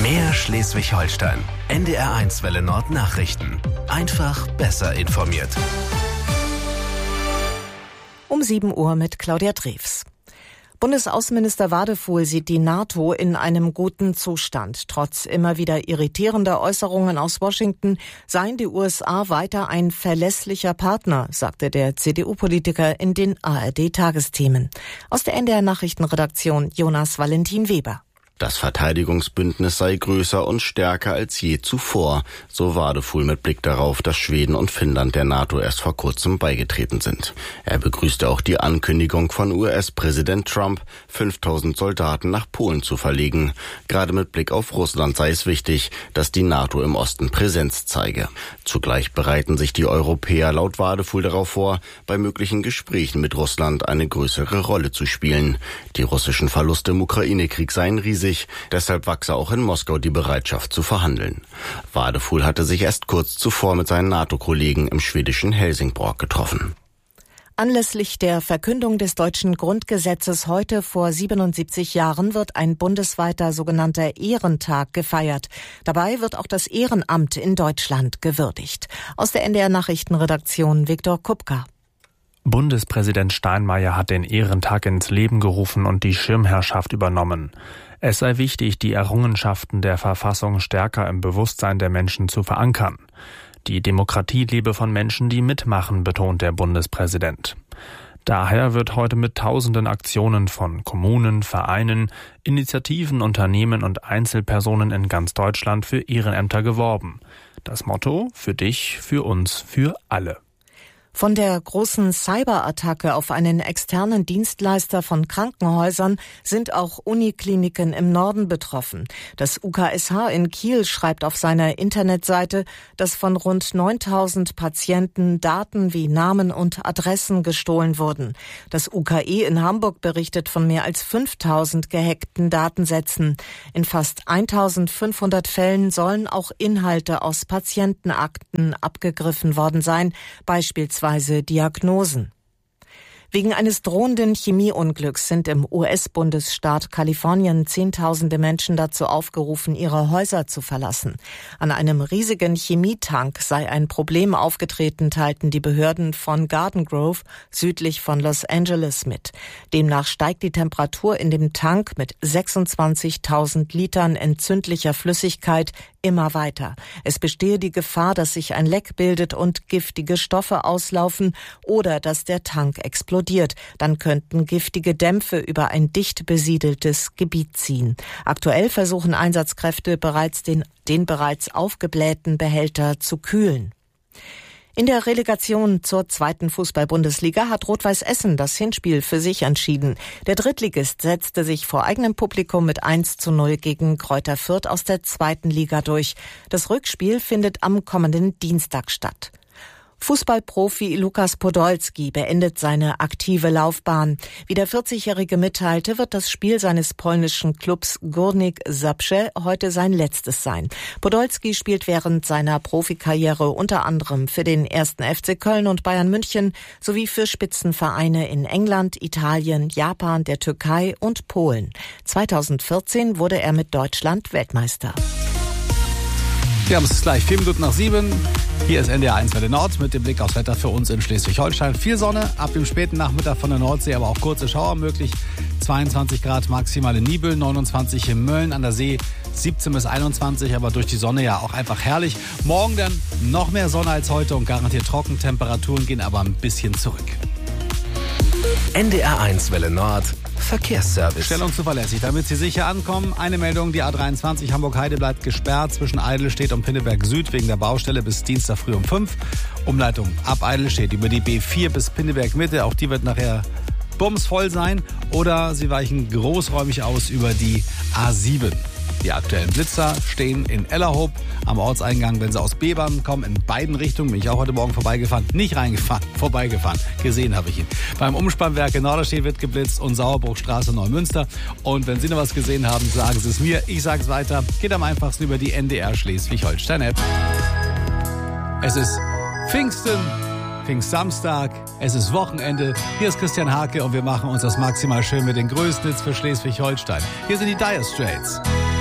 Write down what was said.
Mehr Schleswig-Holstein. NDR1 Welle Nord Nachrichten. Einfach besser informiert. Um 7 Uhr mit Claudia Drews. Bundesaußenminister Wadefuhl sieht die NATO in einem guten Zustand. Trotz immer wieder irritierender Äußerungen aus Washington seien die USA weiter ein verlässlicher Partner, sagte der CDU-Politiker in den ARD-Tagesthemen. Aus der NDR-Nachrichtenredaktion Jonas Valentin Weber. Das Verteidigungsbündnis sei größer und stärker als je zuvor, so Wadefuhl mit Blick darauf, dass Schweden und Finnland der NATO erst vor kurzem beigetreten sind. Er begrüßte auch die Ankündigung von US-Präsident Trump, 5000 Soldaten nach Polen zu verlegen. Gerade mit Blick auf Russland sei es wichtig, dass die NATO im Osten Präsenz zeige. Zugleich bereiten sich die Europäer laut Wadefuhl darauf vor, bei möglichen Gesprächen mit Russland eine größere Rolle zu spielen. Die russischen Verluste im Ukraine-Krieg seien riesig. Deshalb wachse auch in Moskau die Bereitschaft zu verhandeln. Wadefuhl hatte sich erst kurz zuvor mit seinen NATO-Kollegen im schwedischen Helsingborg getroffen. Anlässlich der Verkündung des deutschen Grundgesetzes heute vor 77 Jahren wird ein bundesweiter sogenannter Ehrentag gefeiert. Dabei wird auch das Ehrenamt in Deutschland gewürdigt. Aus der NDR-Nachrichtenredaktion Viktor Kupka. Bundespräsident Steinmeier hat den Ehrentag ins Leben gerufen und die Schirmherrschaft übernommen. Es sei wichtig, die Errungenschaften der Verfassung stärker im Bewusstsein der Menschen zu verankern. Die Demokratie lebe von Menschen, die mitmachen, betont der Bundespräsident. Daher wird heute mit tausenden Aktionen von Kommunen, Vereinen, Initiativen, Unternehmen und Einzelpersonen in ganz Deutschland für Ehrenämter geworben. Das Motto: für dich, für uns, für alle. Von der großen Cyberattacke auf einen externen Dienstleister von Krankenhäusern sind auch Unikliniken im Norden betroffen. Das UKSH in Kiel schreibt auf seiner Internetseite, dass von rund 9000 Patienten Daten wie Namen und Adressen gestohlen wurden. Das UKE in Hamburg berichtet von mehr als 5000 gehackten Datensätzen. In fast 1500 Fällen sollen auch Inhalte aus Patientenakten abgegriffen worden sein, beispielsweise Diagnosen. Wegen eines drohenden Chemieunglücks sind im US-Bundesstaat Kalifornien Zehntausende Menschen dazu aufgerufen, ihre Häuser zu verlassen. An einem riesigen Chemietank sei ein Problem aufgetreten, teilten die Behörden von Garden Grove südlich von Los Angeles mit. Demnach steigt die Temperatur in dem Tank mit 26.000 Litern entzündlicher Flüssigkeit immer weiter. Es bestehe die Gefahr, dass sich ein Leck bildet und giftige Stoffe auslaufen oder dass der Tank explodiert. Dann könnten giftige Dämpfe über ein dicht besiedeltes Gebiet ziehen. Aktuell versuchen Einsatzkräfte bereits den bereits aufgeblähten Behälter zu kühlen. In der Relegation zur 2. Fußball-Bundesliga hat Rot-Weiß Essen das Hinspiel für sich entschieden. Der Drittligist setzte sich vor eigenem Publikum mit 1:0 gegen Greuther Fürth aus der 2. Liga durch. Das Rückspiel findet am kommenden Dienstag statt. Fußballprofi Lukas Podolski beendet seine aktive Laufbahn. Wie der 40-Jährige mitteilte, wird das Spiel seines polnischen Clubs Górnik Zabrze heute sein letztes sein. Podolski spielt während seiner Profikarriere unter anderem für den 1. FC Köln und Bayern München sowie für Spitzenvereine in England, Italien, Japan, der Türkei und Polen. 2014 wurde er mit Deutschland Weltmeister. Ja, es ist gleich 4 Minuten nach 7. Hier ist NDR1 Welle Nord mit dem Blick aufs Wetter für uns in Schleswig-Holstein. Viel Sonne, ab dem späten Nachmittag von der Nordsee, aber auch kurze Schauer möglich. 22 Grad maximal in Nibel, 29 in Mölln an der See, 17 bis 21, aber durch die Sonne ja auch einfach herrlich. Morgen dann noch mehr Sonne als heute und garantiert trocken. Temperaturen gehen aber ein bisschen zurück. NDR1 Welle Nord Verkehrsservice. Stellung zuverlässig, damit Sie sicher ankommen. Eine Meldung, die A23 Hamburg-Heide bleibt gesperrt zwischen Eidelstedt und Pinneberg Süd wegen der Baustelle bis Dienstag früh um 5. Umleitung ab Eidelstedt über die B4 bis Pinneberg Mitte. Auch die wird nachher bumsvoll sein. Oder Sie weichen großräumig aus über die A7. Die aktuellen Blitzer stehen in Ellerhoop am Ortseingang, wenn Sie aus Bebern kommen, in beiden Richtungen. Bin ich auch heute Morgen vorbeigefahren. Nicht reingefahren, vorbeigefahren. Gesehen habe ich ihn. Beim Umspannwerk in Norderstedt wird geblitzt und Sauerbruchstraße Neumünster. Und wenn Sie noch was gesehen haben, sagen Sie es mir. Ich sage es weiter. Geht am einfachsten über die NDR Schleswig-Holstein-App. Es ist Pfingsten. Pfingstsamstag, es ist Wochenende. Hier ist Christian Hake und wir machen uns das maximal schön mit den größten Hits für Schleswig-Holstein. Hier sind die Dire Straits.